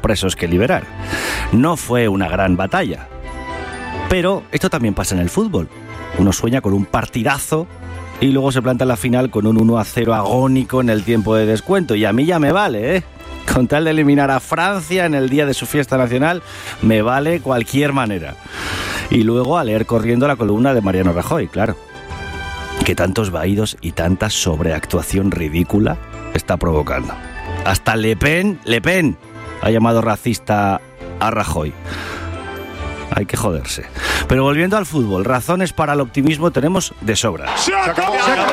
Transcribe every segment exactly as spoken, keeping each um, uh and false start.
presos que liberar. No fue una gran batalla. Pero esto también pasa en el fútbol. Uno sueña con un partidazo y luego se planta en la final con un uno a cero agónico en el tiempo de descuento. Y a mí ya me vale, ¿eh? Con tal de eliminar a Francia en el día de su fiesta nacional, me vale cualquier manera. Y luego a leer corriendo la columna de Mariano Rajoy, claro. Que tantos vaídos y tanta sobreactuación ridícula está provocando. Hasta Le Pen, Le Pen ha llamado racista a Rajoy. Hay que joderse. Pero volviendo al fútbol, razones para el optimismo tenemos de sobra. ¡Se acabó! ¡Se acabó!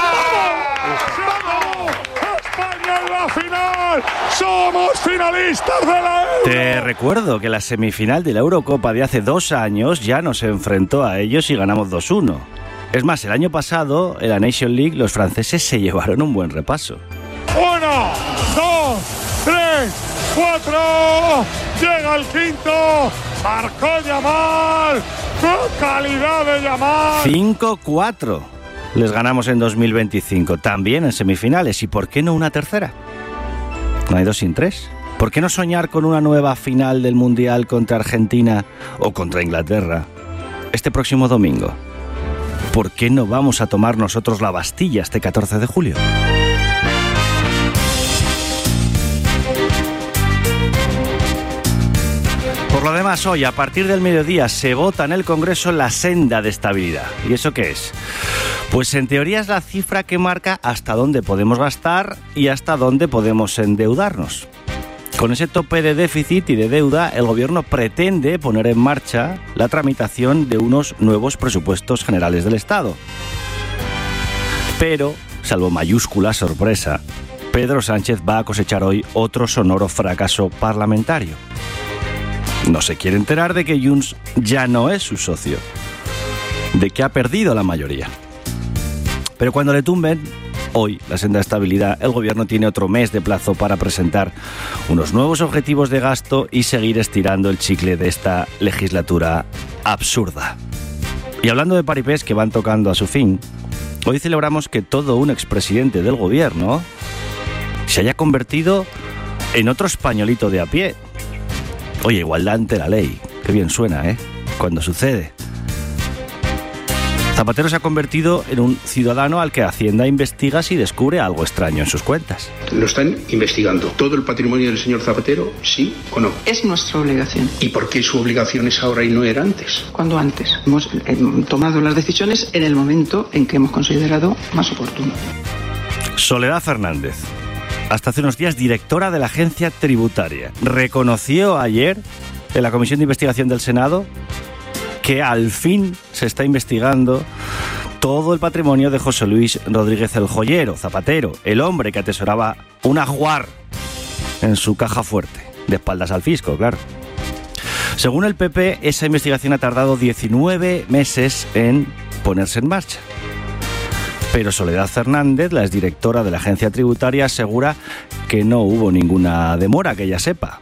¡Vamos! ¡España en la final! ¡Somos finalistas de la Euro! Te recuerdo que la semifinal de la Eurocopa de hace dos años ya nos enfrentó a ellos y ganamos dos uno. Es más, el año pasado, en la Nation League, los franceses se llevaron un buen repaso. Uno, dos, tres, cuatro... Llega el quinto, marcó Yamal, ¡qué calidad de Yamal! cinco cuatro les ganamos en dos mil veinticinco, también en semifinales. ¿Y por qué no una tercera? ¿No hay dos sin tres? ¿Por qué no soñar con una nueva final del Mundial contra Argentina o contra Inglaterra este próximo domingo? ¿Por qué no vamos a tomar nosotros la Bastilla este catorce de julio? Por lo demás, hoy, a partir del mediodía, se vota en el Congreso la senda de estabilidad. ¿Y eso qué es? Pues en teoría es la cifra que marca hasta dónde podemos gastar y hasta dónde podemos endeudarnos. Con ese tope de déficit y de deuda, el Gobierno pretende poner en marcha la tramitación de unos nuevos presupuestos generales del Estado. Pero, salvo mayúscula sorpresa, Pedro Sánchez va a cosechar hoy otro sonoro fracaso parlamentario. No se quiere enterar de que Junts ya no es su socio, de que ha perdido la mayoría. Pero cuando le tumben hoy la senda de estabilidad, el Gobierno tiene otro mes de plazo para presentar unos nuevos objetivos de gasto y seguir estirando el chicle de esta legislatura absurda. Y hablando de paripés que van tocando a su fin, hoy celebramos que todo un expresidente del Gobierno se haya convertido en otro españolito de a pie. Oye, igualdad ante la ley. Qué bien suena, ¿eh? Cuando sucede. Zapatero se ha convertido en un ciudadano al que Hacienda investiga si descubre algo extraño en sus cuentas. Lo están investigando. ¿Todo el patrimonio del señor Zapatero, sí o no? Es nuestra obligación. ¿Y por qué su obligación es ahora y no era antes? ¿Cuándo antes? Hemos eh, tomado las decisiones en el momento en que hemos considerado más oportuno. Soledad Fernández, hasta hace unos días directora de la Agencia Tributaria, reconoció ayer en la Comisión de Investigación del Senado que al fin se está investigando todo el patrimonio de José Luis Rodríguez el Joyero, Zapatero, el hombre que atesoraba un ajuar en su caja fuerte, de espaldas al fisco, claro. Según el P P, esa investigación ha tardado diecinueve meses en ponerse en marcha. Pero Soledad Fernández, la exdirectora de la Agencia Tributaria, asegura que no hubo ninguna demora, que ella sepa.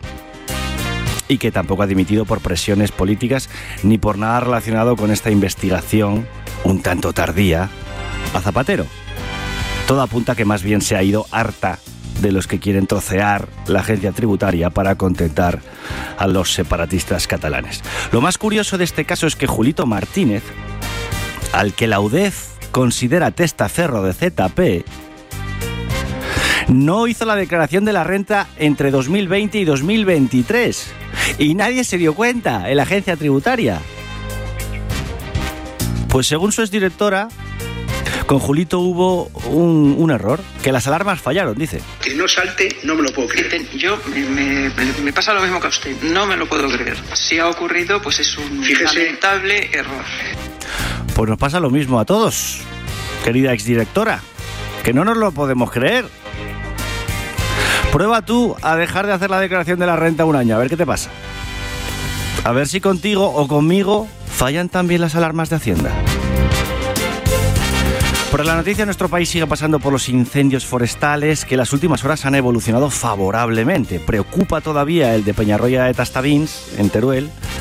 Y que tampoco ha dimitido por presiones políticas ni por nada relacionado con esta investigación un tanto tardía a Zapatero. Todo apunta que más bien se ha ido harta de los que quieren trocear la Agencia Tributaria para contentar a los separatistas catalanes. Lo más curioso de este caso es que Julito Martínez, al que la U D E F considera testaferro de Z P, no hizo la declaración de la renta entre dos mil veinte y dos mil veintitrés. Y nadie se dio cuenta en la Agencia Tributaria. Pues según su exdirectora, con Julito hubo un, un error, que las alarmas fallaron, dice. Que no salte, no me lo puedo creer. Yo, me, me, me pasa lo mismo que a usted, no me lo puedo creer. Si ha ocurrido, pues es un Fíjese. lamentable error. Pues nos pasa lo mismo a todos, querida exdirectora, que no nos lo podemos creer. Prueba tú a dejar de hacer la declaración de la renta un año, a ver qué te pasa. A ver si contigo o conmigo fallan también las alarmas de Hacienda. Por la noticia, nuestro país sigue pasando por los incendios forestales que en las últimas horas han evolucionado favorablemente. Preocupa todavía el de Peñarroya de Tastavins, en Teruel,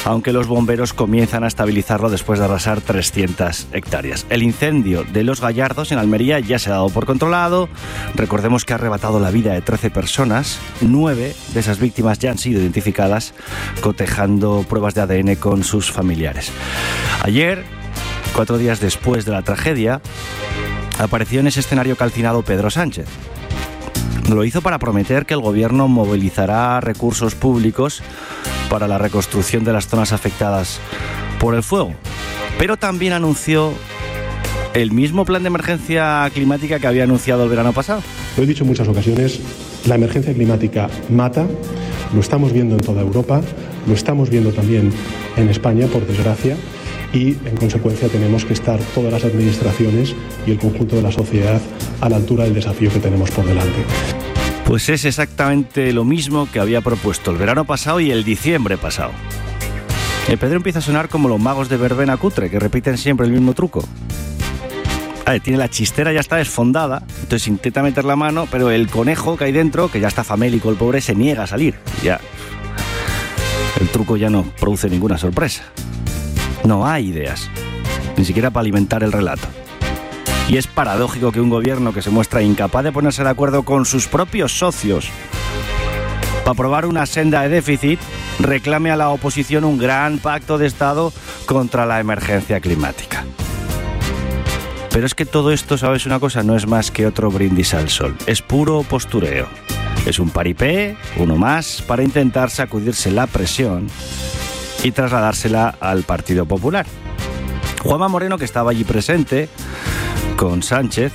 aunque los bomberos comienzan a estabilizarlo después de arrasar trescientas hectáreas. El incendio de Los Gallardos en Almería ya se ha dado por controlado. Recordemos que ha arrebatado la vida de trece personas. Nueve de esas víctimas ya han sido identificadas, cotejando pruebas de A D N con sus familiares. Ayer, cuatro días después de la tragedia, apareció en ese escenario calcinado Pedro Sánchez. Lo hizo para prometer que el gobierno movilizará recursos públicos para la reconstrucción de las zonas afectadas por el fuego. Pero también anunció el mismo plan de emergencia climática que había anunciado el verano pasado. Lo he dicho en muchas ocasiones, la emergencia climática mata, lo estamos viendo en toda Europa, lo estamos viendo también en España, por desgracia, y en consecuencia tenemos que estar todas las administraciones y el conjunto de la sociedad a la altura del desafío que tenemos por delante. Pues es exactamente lo mismo que había propuesto el verano pasado y el diciembre pasado. El Pedro empieza a sonar como los magos de verbena cutre, que repiten siempre el mismo truco. A ver, tiene la chistera, ya está desfondada, entonces intenta meter la mano, pero el conejo que hay dentro, que ya está famélico el pobre, se niega a salir. Ya, el truco ya no produce ninguna sorpresa. No hay ideas, ni siquiera para alimentar el relato. Y es paradójico que un gobierno que se muestra incapaz de ponerse de acuerdo con sus propios socios para aprobar una senda de déficit, reclame a la oposición un gran pacto de Estado contra la emergencia climática. Pero es que todo esto, ¿sabes una cosa? No es más que otro brindis al sol. Es puro postureo. Es un paripé, uno más, para intentar sacudirse la presión y trasladársela al Partido Popular. Juanma Moreno, que estaba allí presente con Sánchez,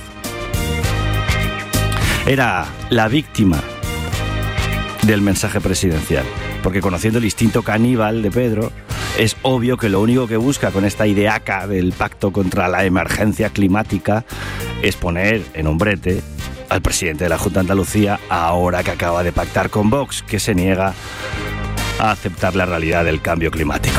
era la víctima del mensaje presidencial, porque conociendo el instinto caníbal de Pedro, es obvio que lo único que busca con esta ideaca del pacto contra la emergencia climática es poner en un brete al presidente de la Junta de Andalucía, ahora que acaba de pactar con Vox, que se niega a aceptar la realidad del cambio climático.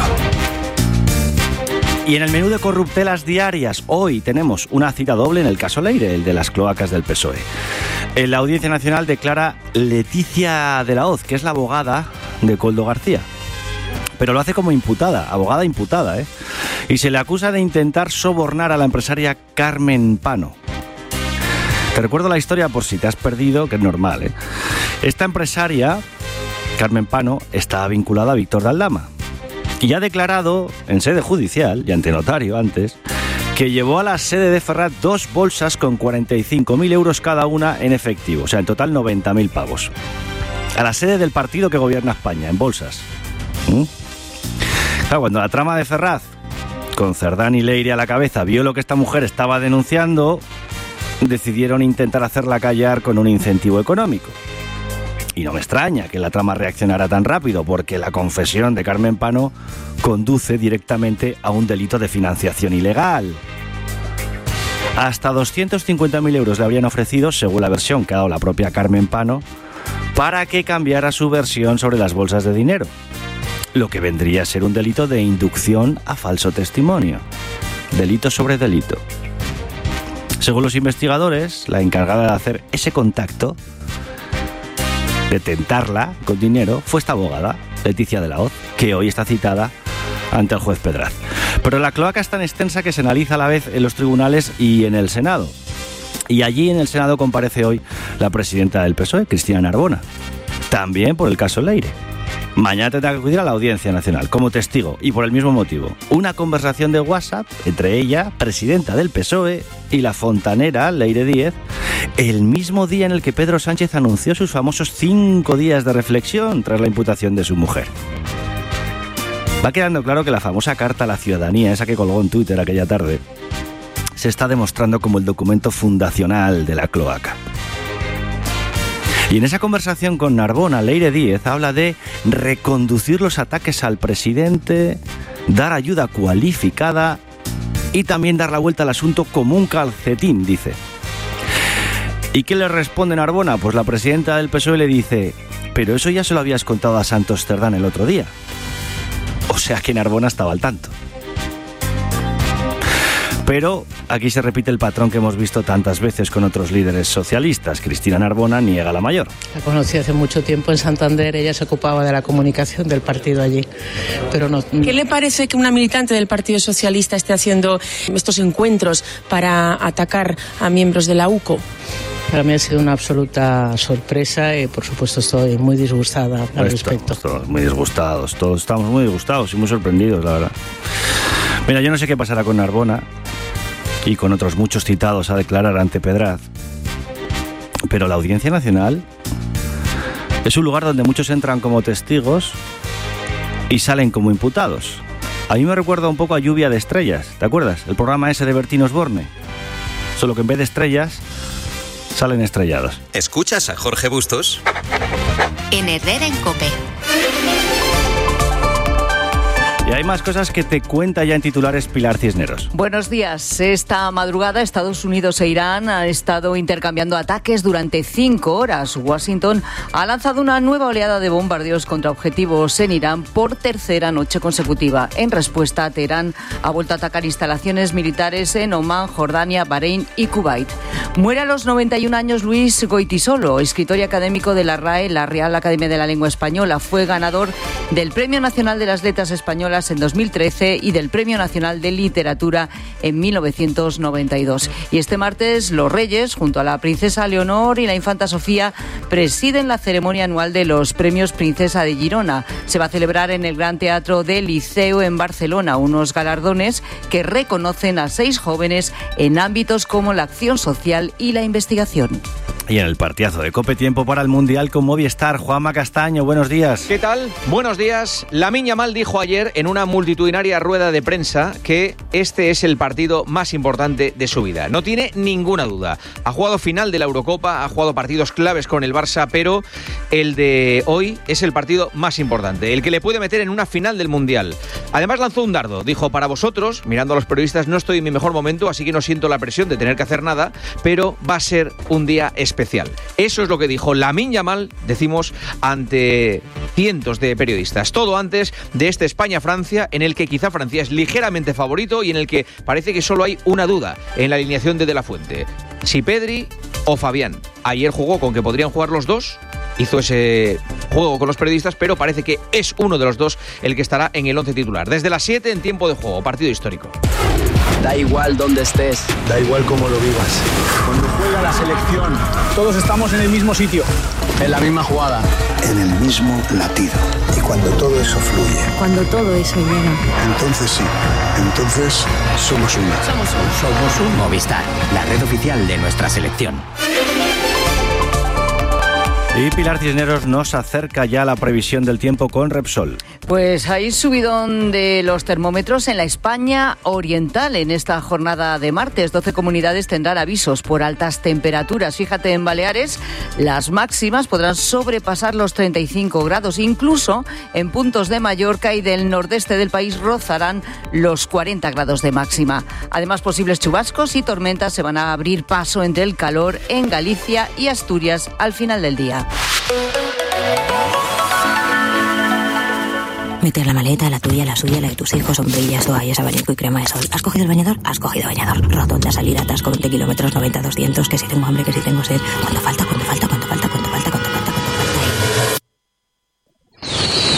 Y en el menú de corruptelas diarias, hoy tenemos una cita doble en el caso Leire, el de las cloacas del P S O E. En la Audiencia Nacional declara Leticia de la Hoz, que es la abogada de Koldo García. Pero lo hace como imputada, abogada imputada, ¿eh? Y se le acusa de intentar sobornar a la empresaria Carmen Pano. Te recuerdo la historia por si te has perdido, que es normal, ¿eh? Esta empresaria, Carmen Pano, está vinculada a Víctor de Aldama. Y ha declarado en sede judicial, y ante notario antes, que llevó a la sede de Ferraz dos bolsas con cuarenta y cinco mil euros cada una en efectivo, o sea, en total noventa mil pavos. A la sede del partido que gobierna España, en bolsas. ¿Mm? Claro, cuando la trama de Ferraz, con Cerdán y Leire a la cabeza, vio lo que esta mujer estaba denunciando, decidieron intentar hacerla callar con un incentivo económico. Y no me extraña que la trama reaccionara tan rápido, porque la confesión de Carmen Pano conduce directamente a un delito de financiación ilegal. Hasta doscientos cincuenta mil euros le habrían ofrecido, según la versión que ha dado la propia Carmen Pano, para que cambiara su versión sobre las bolsas de dinero, lo que vendría a ser un delito de inducción a falso testimonio. Delito sobre delito. Según los investigadores, la encargada de hacer ese contacto, de tentarla con dinero, fue esta abogada, Leticia de la Hoz, que hoy está citada ante el juez Pedraz. Pero la cloaca es tan extensa que se analiza a la vez en los tribunales y en el Senado. Y allí en el Senado comparece hoy la presidenta del P S O E, Cristina Narbona, también por el caso Leire. Mañana tendrá que acudir a la Audiencia Nacional como testigo, y por el mismo motivo. Una conversación de WhatsApp entre ella, presidenta del P S O E, y la fontanera Leire Díez, el mismo día en el que Pedro Sánchez anunció sus famosos cinco días de reflexión tras la imputación de su mujer. Va quedando claro que la famosa carta a la ciudadanía, esa que colgó en Twitter aquella tarde, se está demostrando como el documento fundacional de la cloaca. Y en esa conversación con Narbona, Leire Díez habla de reconducir los ataques al presidente, dar ayuda cualificada y también dar la vuelta al asunto como un calcetín, dice. ¿Y qué le responde Narbona? Pues la presidenta del P S O E le dice: pero eso ya se lo habías contado a Santos Cerdán el otro día. O sea que Narbona estaba al tanto. Pero aquí se repite el patrón que hemos visto tantas veces con otros líderes socialistas. Cristina Narbona niega la mayor. La conocí hace mucho tiempo en Santander, ella se ocupaba de la comunicación del partido allí. Pero no... ¿Qué le parece que una militante del Partido Socialista esté haciendo estos encuentros para atacar a miembros de la U C O? Para mí ha sido una absoluta sorpresa y, por supuesto, estoy muy disgustada al respecto. Estamos todos muy disgustados, todos estamos muy disgustados y muy sorprendidos, la verdad. Mira, yo no sé qué pasará con Narbona y con otros muchos citados a declarar ante Pedraz, pero la Audiencia Nacional es un lugar donde muchos entran como testigos y salen como imputados. A mí me recuerda un poco a Lluvia de Estrellas, ¿te acuerdas? El programa ese de Bertín Osborne. Solo que en vez de estrellas, salen estrellados. ¿Escuchas a Jorge Bustos? En Herrera en COPE. Y hay más cosas que te cuenta ya en titulares Pilar Cisneros. Buenos días. Esta madrugada Estados Unidos e Irán han estado intercambiando ataques durante cinco horas. Washington ha lanzado una nueva oleada de bombardeos contra objetivos en Irán por tercera noche consecutiva. En respuesta, Teherán ha vuelto a atacar instalaciones militares en Omán, Jordania, Bahrein y Kuwait. Muere a los noventa y un años Luis Goitisolo, escritor y académico de la R A E, la Real Academia de la Lengua Española. Fue ganador del Premio Nacional de las Letras Españolas en dos mil trece y del Premio Nacional de Literatura en mil novecientos noventa y dos. Y este martes los Reyes, junto a la princesa Leonor y la infanta Sofía, presiden la ceremonia anual de los Premios Princesa de Girona. Se va a celebrar en el Gran Teatro del Liceo en Barcelona, unos galardones que reconocen a seis jóvenes en ámbitos como la acción social y la investigación. Y en el partidazo de COPE, tiempo para el Mundial con Movistar. Juanma Castaño, buenos días. ¿Qué tal? Buenos días. Lamine Yamal dijo ayer en una multitudinaria rueda de prensa que este es el partido más importante de su vida. No tiene ninguna duda. Ha jugado final de la Eurocopa, ha jugado partidos claves con el Barça, pero el de hoy es el partido más importante, el que le puede meter en una final del Mundial. Además lanzó un dardo. Dijo, para vosotros, mirando a los periodistas, no estoy en mi mejor momento, así que no siento la presión de tener que hacer nada, pero va a ser un día especial. especial. Eso es lo que dijo Lamine Yamal, decimos, ante cientos de periodistas. Todo antes de este España-Francia, en el que quizá Francia es ligeramente favorito y en el que parece que solo hay una duda en la alineación de De La Fuente. Si Pedri o Fabián. Ayer jugó con que podrían jugar los dos, hizo ese juego con los periodistas, pero parece que es uno de los dos el que estará en el once titular. Desde las siete en tiempo de juego, partido histórico. Da igual dónde estés, da igual cómo lo vivas. Cuando juega la selección, todos estamos en el mismo sitio, en la misma jugada, en el mismo latido. Y cuando todo eso fluye, cuando todo eso llega, entonces sí, entonces somos uno. Somos uno. Somos un Movistar, la red oficial de nuestra selección. Y Pilar Cisneros nos acerca ya la previsión del tiempo con Repsol. Pues hay subidón de los termómetros en la España oriental en esta jornada de martes. doce comunidades tendrán avisos por altas temperaturas. Fíjate, en Baleares las máximas podrán sobrepasar los treinta y cinco grados. Incluso en puntos de Mallorca y del nordeste del país rozarán los cuarenta grados de máxima. Además, posibles chubascos y tormentas se van a abrir paso entre el calor en Galicia y Asturias al final del día. Meter la maleta, la tuya, la suya, la de tus hijos, sombrillas, toallas, abanico y crema de sol. ¿Has cogido el bañador? Has cogido bañador. Rotonda, salida, atasco, veinte kilómetros, noventa, doscientos, que si tengo hambre, que si tengo sed. ¿Cuánto falta? ¿Cuánto falta? ¿Cuánto falta? ¿Cuánto falta? ¿Cuánto falta? ¿Cuánto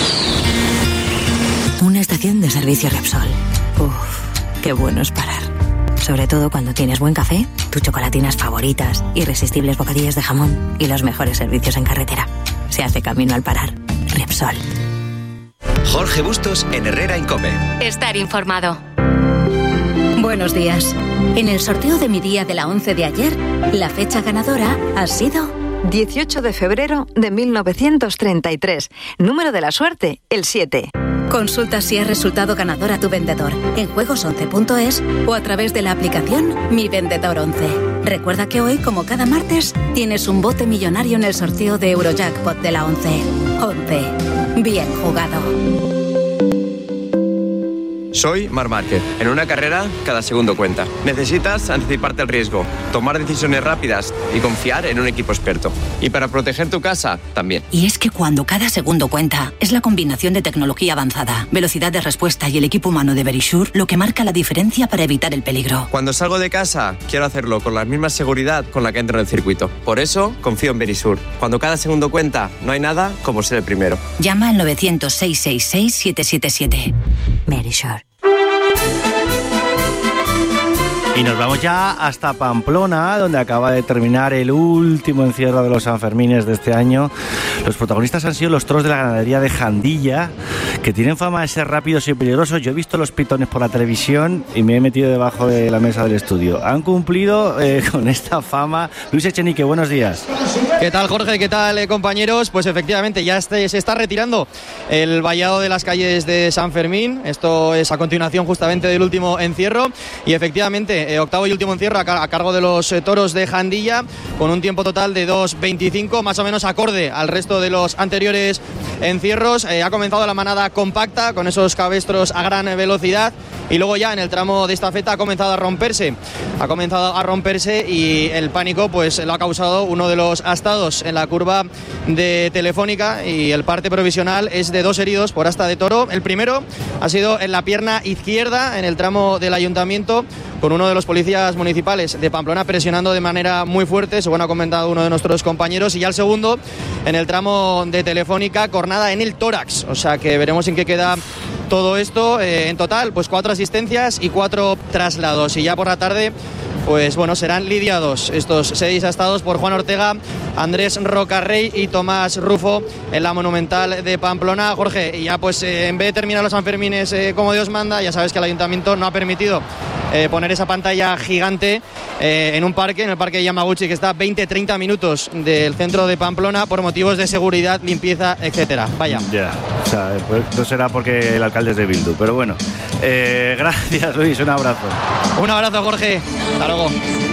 falta? Una estación de servicio Repsol. Uf, qué bueno es parar. Sobre todo cuando tienes buen café, tus chocolatinas favoritas, irresistibles bocadillos de jamón y los mejores servicios en carretera. Se hace camino al parar. Repsol. Jorge Bustos en Herrera en COPE. Estar informado. Buenos días. En el sorteo de mi día de la once de ayer, la fecha ganadora ha sido dieciocho de febrero de mil novecientos treinta y tres. Número de la suerte, el siete. Consulta si has resultado ganador a tu vendedor en juegos once punto es o a través de la aplicación Mi Vendedor once. Recuerda que hoy, como cada martes, tienes un bote millonario en el sorteo de Eurojackpot de la once. once. Bien jugado. Soy Marc Márquez. En una carrera, cada segundo cuenta. Necesitas anticiparte al riesgo, tomar decisiones rápidas y confiar en un equipo experto. Y para proteger tu casa, también. Y es que cuando cada segundo cuenta, es la combinación de tecnología avanzada, velocidad de respuesta y el equipo humano de Verisure lo que marca la diferencia para evitar el peligro. Cuando salgo de casa, quiero hacerlo con la misma seguridad con la que entro en el circuito. Por eso, confío en Verisure. Cuando cada segundo cuenta, no hay nada como ser el primero. Llama al novecientos, seiscientos sesenta y seis, siete siete siete. Verisure. Y nos vamos ya hasta Pamplona, donde acaba de terminar el último encierro de los Sanfermines de este año. Los protagonistas han sido los toros de la ganadería de Jandilla, que tienen fama de ser rápidos y peligrosos. Yo he visto los pitones por la televisión y me he metido debajo de la mesa del estudio. Han cumplido eh, con esta fama. Luis Echenique, buenos días. ¿Qué tal, Jorge? ¿Qué tal, eh, compañeros? Pues efectivamente ya este, se está retirando el vallado de las calles de San Fermín. Esto es a continuación justamente del último encierro. Y efectivamente, eh, octavo y último encierro a, car- a cargo de los eh, toros de Jandilla, con un tiempo total de dos veinticinco, más o menos acorde al resto de los anteriores encierros. Eh, ha comenzado la manada compacta, con esos cabestros a gran velocidad. Y luego ya en el tramo de estafeta ha comenzado a romperse. Ha comenzado a romperse y el pánico pues lo ha causado uno de los astados en la curva de Telefónica, y el parte provisional es de dos heridos por asta de toro. El primero ha sido en la pierna izquierda, en el tramo del ayuntamiento, con uno de los policías municipales de Pamplona presionando de manera muy fuerte, según ha comentado uno de nuestros compañeros. Y ya el segundo en el tramo de Telefónica, cornada en el tórax. O sea que veremos en qué queda todo esto. Eh, en total, pues cuatro asistencias y cuatro traslados. Y ya por la tarde, pues bueno, serán lidiados estos seis astados por Juan Ortega, Andrés Rocarrey y Tomás Rufo en la Monumental de Pamplona. Jorge, y ya pues eh, en vez de terminar los Sanfermines eh, como Dios manda, ya sabes que el ayuntamiento no ha permitido eh, poner esa pantalla gigante eh, en un parque, en el parque de Yamaguchi, que está a veinte a treinta minutos del centro de Pamplona, por motivos de seguridad, limpieza, etcétera. Vaya. Ya, o sea, pues, no será porque el alcalde es de Bildu, pero bueno. Eh, gracias, Luis, un abrazo. Un abrazo, Jorge. Hasta luego.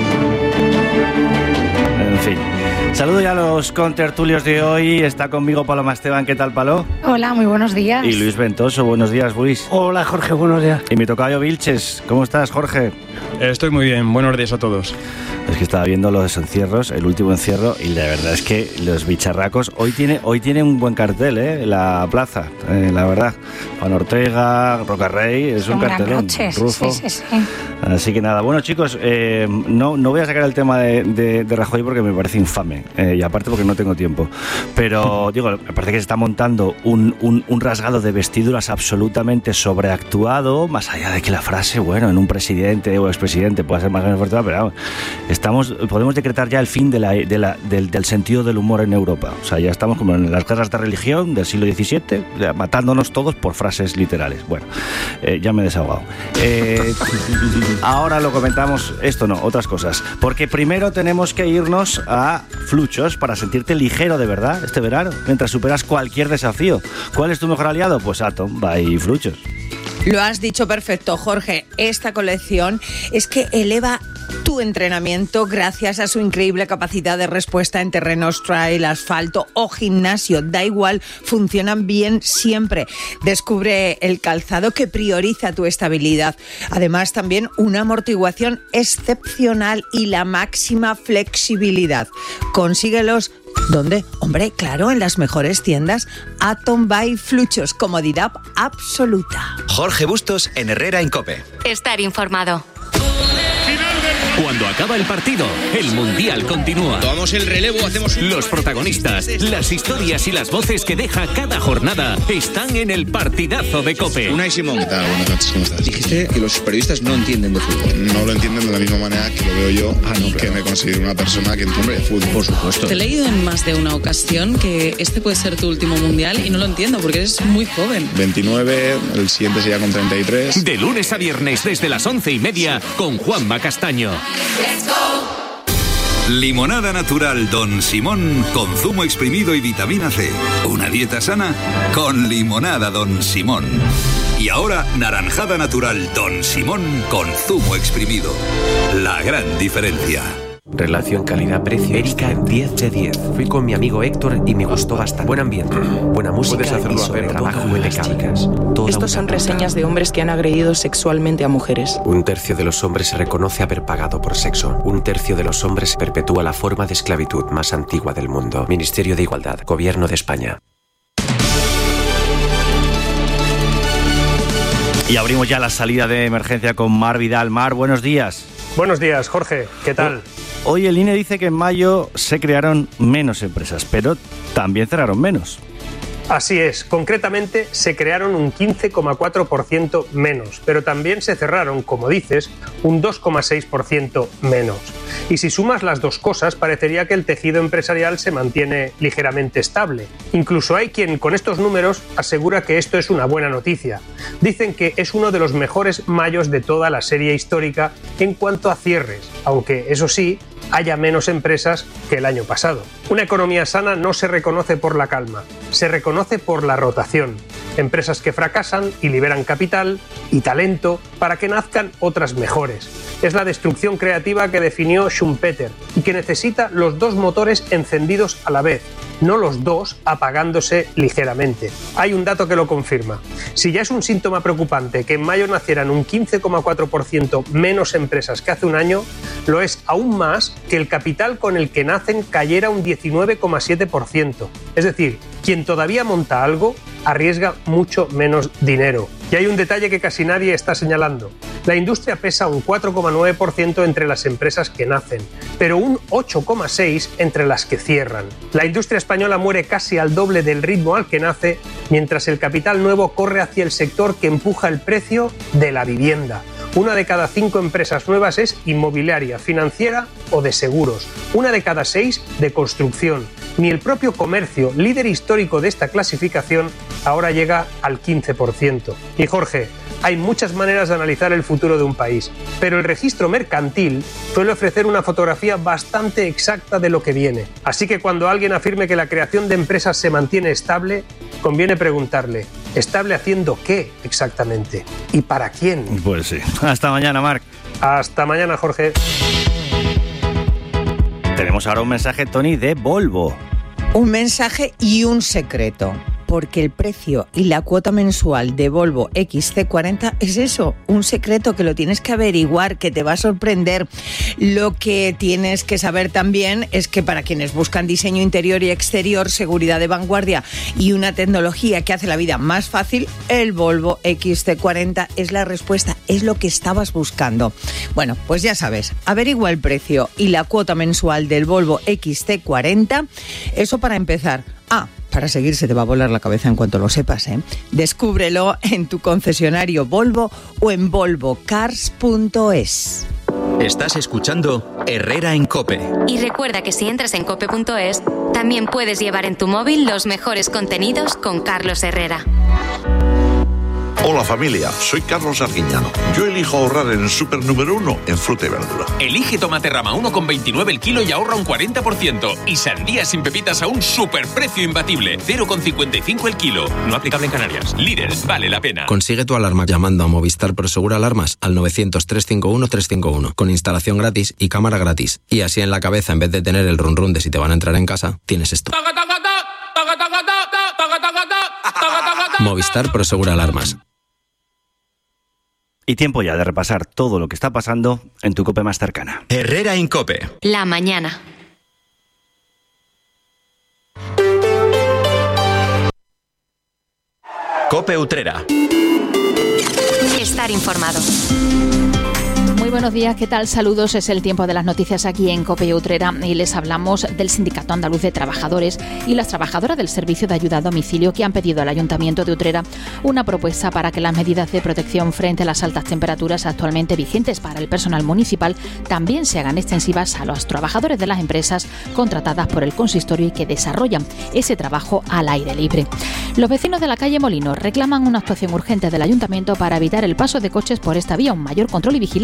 En fin. Saludo ya a los contertulios de hoy. Está conmigo Paloma Esteban. ¿Qué tal, Palo? Hola, muy buenos días. Y Luis Ventoso. Buenos días, Luis. Hola, Jorge. Buenos días. Y mi tocayo Vilches. ¿Cómo estás, Jorge? Estoy muy bien. Buenos días a todos. Es que estaba viendo los encierros, el último encierro, y la verdad es que los bicharracos hoy tiene hoy tiene un buen cartel, ¿eh? La plaza, eh, la verdad. Juan Ortega, Rocarrey, es un, un cartelón. Rufo. Sí, sí, sí. Así que nada, bueno, chicos, eh, no, no voy a sacar el tema de, de, de Rajoy porque me parece infame, eh, y aparte porque no tengo tiempo. Pero, digo, me parece que se está montando un, un, un rasgado de vestiduras absolutamente sobreactuado, más allá de que la frase, bueno, en un presidente o expresidente puede ser más o menos fuerte, pero vamos, estamos, podemos decretar ya el fin de la, de la, del, del sentido del humor en Europa. O sea, ya estamos como en las guerras de religión del siglo diecisiete, matándonos todos por frases literales. Bueno, eh, ya me he desahogado. Eh, ahora lo comentamos, esto no, otras cosas. Porque primero tenemos que irnos a Fluchos para sentirte ligero de verdad este verano, mientras superas cualquier desafío. ¿Cuál es tu mejor aliado? Pues Atom by Fluchos. Lo has dicho perfecto, Jorge. Esta colección es que eleva tu entrenamiento gracias a su increíble capacidad de respuesta en terrenos trail, asfalto o gimnasio. Da igual, funcionan bien siempre. Descubre el calzado que prioriza tu estabilidad. Además, también una amortiguación excepcional y la máxima flexibilidad. Consíguelos. ¿Dónde? Hombre, claro, en las mejores tiendas. Atom by Fluchos, comodidad absoluta. Jorge Bustos en Herrera en COPE. Estar informado. Cuando acaba el partido, el Mundial continúa. Tomamos el relevo, hacemos un... Los protagonistas, las historias y las voces que deja cada jornada están en el partidazo de COPE. Unai Simón. ¿Qué tal? Buenas noches, ¿cómo estás? Dijiste que los periodistas no entienden de fútbol. No lo entienden de la misma manera que lo veo yo, ah, no, que claro. Me considero una persona que entiende de fútbol. Por supuesto. Te he leído en más de una ocasión que este puede ser tu último Mundial y no lo entiendo porque eres muy joven. veintinueve, el siguiente sería con treinta y tres. De lunes a viernes desde las once y media con Juanma Castaño. Let's go. Limonada natural Don Simón con zumo exprimido y vitamina C. Una dieta sana con limonada Don Simón. Y ahora naranjada natural Don Simón con zumo exprimido. La gran diferencia. Relación calidad-precio. Erika, diez de diez. Fui con mi amigo Héctor y me gustó bastante. Buen ambiente, buena música y sobre trabajo impecable. Estos son reseñas de hombres que han agredido sexualmente a mujeres. Un tercio de los hombres reconoce haber pagado por sexo. Un tercio de los hombres perpetúa la forma de esclavitud más antigua del mundo. Ministerio de Igualdad, Gobierno de España. Y abrimos ya la salida de emergencia con Mar Vidal. Mar, buenos días. Buenos días, Jorge. ¿Qué tal? Hoy el I N E dice que en mayo se crearon menos empresas, pero también cerraron menos. Así es, concretamente se crearon un quince coma cuatro por ciento menos, pero también se cerraron, como dices, un dos coma seis por ciento menos. Y si sumas las dos cosas, parecería que el tejido empresarial se mantiene ligeramente estable. Incluso hay quien con estos números asegura que esto es una buena noticia. Dicen que es uno de los mejores mayos de toda la serie histórica en cuanto a cierres, aunque eso sí, haya menos empresas que el año pasado. Una economía sana no se reconoce por la calma, se reconoce por la rotación. Empresas que fracasan y liberan capital y talento para que nazcan otras mejores. Es la destrucción creativa que definió Schumpeter y que necesita los dos motores encendidos a la vez, no los dos apagándose ligeramente. Hay un dato que lo confirma. Si ya es un síntoma preocupante que en mayo nacieran un quince coma cuatro por ciento menos empresas que hace un año, lo es aún más que el capital con el que nacen cayera un diecinueve coma siete por ciento. Es decir, quien todavía monta algo arriesga mucho menos dinero. Y hay un detalle que casi nadie está señalando. La industria pesa un cuatro coma nueve por ciento entre las empresas que nacen, pero un ocho coma seis por ciento entre las que cierran. La industria española muere casi al doble del ritmo al que nace, mientras el capital nuevo corre hacia el sector que empuja el precio de la vivienda. Una de cada cinco empresas nuevas es inmobiliaria, financiera o de seguros. Una de cada seis de construcción. Ni el propio comercio, líder histórico de esta clasificación, ahora llega al quince por ciento. Y Jorge, hay muchas maneras de analizar el futuro de un país, pero el registro mercantil suele ofrecer una fotografía bastante exacta de lo que viene. Así que cuando alguien afirme que la creación de empresas se mantiene estable, conviene preguntarle, ¿estable haciendo qué exactamente? ¿Y para quién? Pues sí. Hasta mañana, Marc. Hasta mañana, Jorge. Tenemos ahora un mensaje, Tony, de Volvo. Un mensaje y un secreto. Porque el precio y la cuota mensual de Volvo X C cuarenta es eso, un secreto que lo tienes que averiguar, que te va a sorprender. Lo que tienes que saber también es que para quienes buscan diseño interior y exterior, seguridad de vanguardia y una tecnología que hace la vida más fácil, el Volvo X C cuarenta es la respuesta, es lo que estabas buscando. Bueno, pues ya sabes, averigua el precio y la cuota mensual del Volvo X C cuarenta, eso para empezar. Ah, para seguir se te va a volar la cabeza en cuanto lo sepas, ¿eh? Descúbrelo en tu concesionario Volvo o en volvo cars punto es. Estás escuchando Herrera en COPE. Y recuerda que si entras en cope punto es, también puedes llevar en tu móvil los mejores contenidos con Carlos Herrera. Hola familia, soy Carlos Arguiñano. Yo elijo ahorrar en el súper número uno en fruta y verdura. Elige tomate rama uno con veintinueve el kilo y ahorra un cuarenta por ciento. Y sandía sin pepitas a un superprecio imbatible, cero con cincuenta y cinco el kilo. No aplicable en Canarias. Líder, vale la pena. Consigue tu alarma llamando a Movistar Prosegura Alarmas al novecientos, trescientos cincuenta y uno, trescientos cincuenta y uno, con instalación gratis y cámara gratis. Y así en la cabeza, en vez de tener el run run de si te van a entrar en casa, tienes esto. Movistar Prosegura Alarmas. Y tiempo ya de repasar todo lo que está pasando en tu COPE más cercana. Herrera en COPE. La mañana. COPE Utrera. Estar informado. Muy buenos días, ¿qué tal? Saludos, es el tiempo de las noticias aquí en COPE Utrera y les hablamos del Sindicato Andaluz de Trabajadores y las trabajadoras del Servicio de Ayuda a Domicilio que han pedido al Ayuntamiento de Utrera una propuesta para que las medidas de protección frente a las altas temperaturas actualmente vigentes para el personal municipal también se hagan extensivas a los trabajadores de las empresas contratadas por el consistorio y que desarrollan ese trabajo al aire libre. Los vecinos de la calle Molino reclaman una actuación urgente del Ayuntamiento para evitar el paso de coches por esta vía, un mayor control y vigilancia.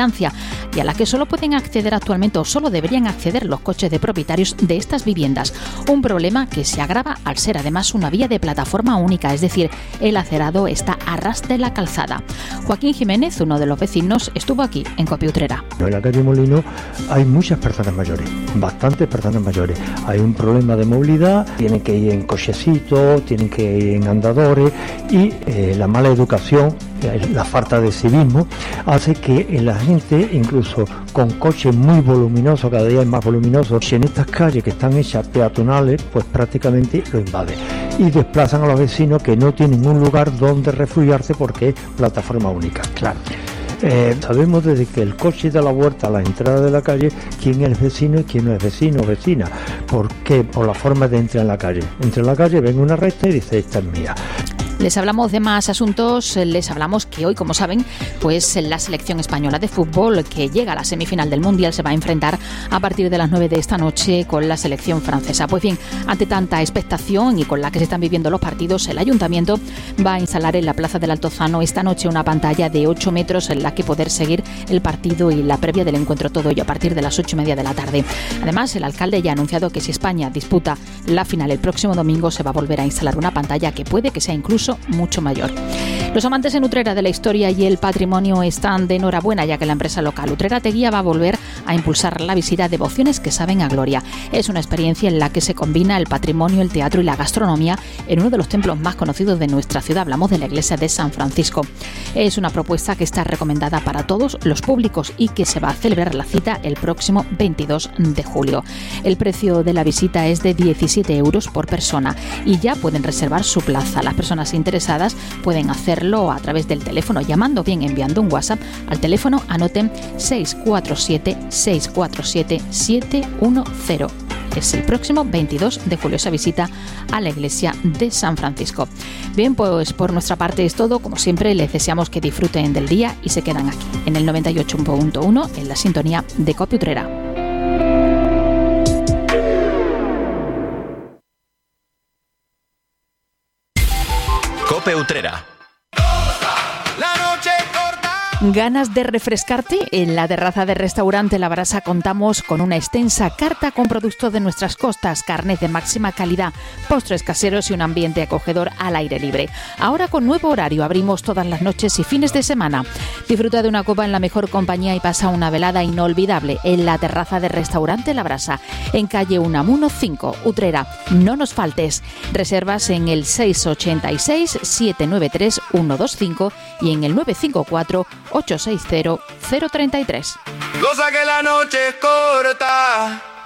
y a la que solo pueden acceder actualmente o solo deberían acceder los coches de propietarios de estas viviendas. Un problema que se agrava al ser además una vía de plataforma única, es decir, el acerado está a ras de la calzada. Joaquín Jiménez, uno de los vecinos, estuvo aquí en Cope Utrera. En la calle Molino hay muchas personas mayores, bastantes personas mayores. Hay un problema de movilidad, tienen que ir en cochecitos, tienen que ir en andadores y eh, la mala educación, la falta de civismo, hace que la gente, incluso con coches muy voluminosos, cada día es más voluminosos, en estas calles que están hechas peatonales, pues prácticamente lo invaden y desplazan a los vecinos que no tienen un lugar donde refugiarse porque es plataforma única. Claro. Eh, sabemos desde que el coche da la vuelta a la entrada de la calle quién es vecino y quién no es vecino o vecina. ¿Por qué? Por la forma de entrar en la calle. Entra en la calle, ven una recta y dice, esta es mía. Les hablamos de más asuntos, les hablamos que hoy, como saben, pues la selección española de fútbol que llega a la semifinal del Mundial se va a enfrentar a partir de las nueve de esta noche con la selección francesa. Pues bien, ante tanta expectación y con la que se están viviendo los partidos, el Ayuntamiento va a instalar en la Plaza del Altozano esta noche una pantalla de ocho metros en la que poder seguir el partido y la previa del encuentro, todo ello a partir de las ocho y media de la tarde. Además, el alcalde ya ha anunciado que si España disputa la final el próximo domingo se va a volver a instalar una pantalla que puede que sea incluso mucho mayor. Los amantes en Utrera de la historia y el patrimonio están de enhorabuena, ya que la empresa local Utrera Teguía va a volver a impulsar la visita a devociones que saben a gloria. Es una experiencia en la que se combina el patrimonio, el teatro y la gastronomía en uno de los templos más conocidos de nuestra ciudad. Hablamos de la iglesia de San Francisco. Es una propuesta que está recomendada para todos los públicos y que se va a celebrar la cita el próximo veintidós de julio. El precio de la visita es de diecisiete euros por persona y ya pueden reservar su plaza. Las personas interesadas pueden hacerlo a través del teléfono, llamando, bien enviando un WhatsApp al teléfono, anoten seis cuatro siete, seis cuatro siete, siete uno cero. Es el próximo veintidós de julio esa visita a la iglesia de San Francisco. Bien, pues por nuestra parte es todo. Como siempre, les deseamos que disfruten del día y se quedan aquí, en el noventa y ocho punto uno, en la sintonía de Cope Utrera. Cope Utrera. ¿Ganas de refrescarte? En la terraza del restaurante La Brasa contamos con una extensa carta con productos de nuestras costas, carnes de máxima calidad, postres caseros y un ambiente acogedor al aire libre. Ahora con nuevo horario, abrimos todas las noches y fines de semana. Disfruta de una copa en la mejor compañía y pasa una velada inolvidable en la terraza del restaurante La Brasa, en calle Unamuno cinco, Utrera. No nos faltes. Reservas en el seis ocho seis, siete nueve tres, uno dos cinco y en el nueve cinco cuatro, ocho seis cero, cero tres tres. Cosa que la noche es corta.